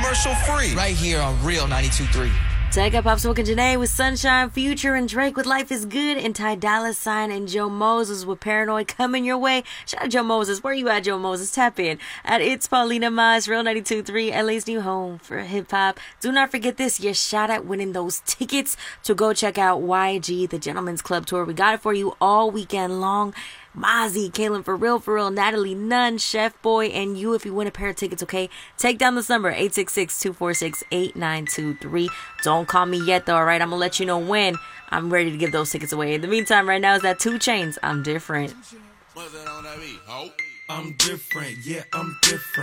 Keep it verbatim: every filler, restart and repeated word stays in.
commercial free. Right here on Real ninety-two point three. Take up Pop Smoke and Janae with Sunshine, Future, and Drake with Life is Good, and Ty Dolla Sign and Joe Moses with Paranoid coming your way. Shout out Joe Moses. Where you at, Joe Moses? Tap in at It's Paulina Maz, Real ninety-two point three, L A's new home for hip hop. Do not forget this, your shot at winning those tickets to go check out Y G, the Gentleman's Club Tour. We got it for you all weekend long. Mozzie, Kaylin For Real For Real, Natalie Nunn, Chef Boy, and you if you win a pair of tickets, okay? Take down this number, eight six six, two four six, eight nine two three. Don't call me yet, though, all right? I'm going to let you know when I'm ready to give those tickets away. In the meantime, right now is that two Chainz, I'm Different. I'm different, yeah, I'm different.